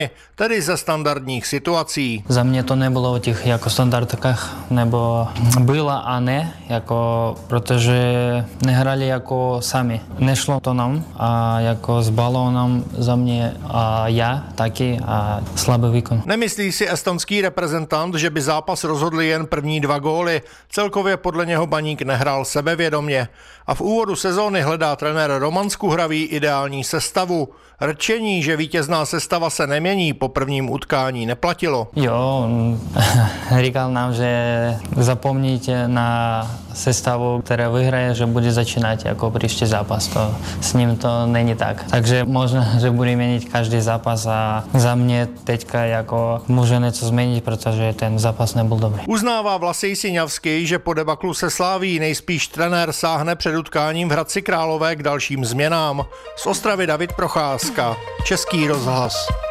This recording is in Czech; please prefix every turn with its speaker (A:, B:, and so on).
A: tedy ze standardních situací.
B: Za mě to nebylo o těch jako standardkách, nebo bylo a ne, jako, protože nehrali jako sami. Nešlo to nám a jako s balónem za mě a já taky a slabý výkon.
A: Nemyslí si estonský reprezentant, že by zápas rozhodl jen první 2 góly. Celkově podle něho Baník nehrál sebevědomě. A v úvodu sezóny hledá trenér Roman Skuhravý ideální sestavu. Rčení, že vítězná sestava se nemění, po prvním utkání neplatilo.
B: Jo, říkal nám, že zapomnějte na sestavu, která vyhraje, že bude začínat jako příští zápas. To, s ním to není tak. Takže možná, že bude měnit každý zápas a za mě teďka jako může něco změnit, protože ten zápas nebyl dobrý.
A: Uznává Vlasej Siňavský, že po debaklu se Slaví nejspíš trenér sáhne před utkáním v Hradci Králové k dalším změnám. Z Ostravy David Procházka, Český rozhlas.